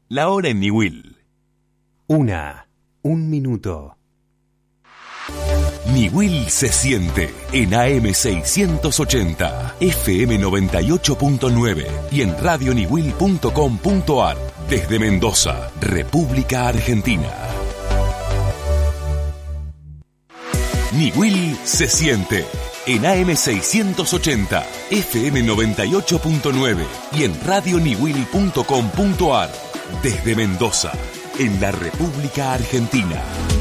La hora en Niwil. 1 minuto. Niwil se siente en AM680, FM 98.9 y en radioniwil.com.ar desde Mendoza, República Argentina. Niwil se siente en AM680, FM 98.9 y en radioniwil.com.ar desde Mendoza, en la República Argentina.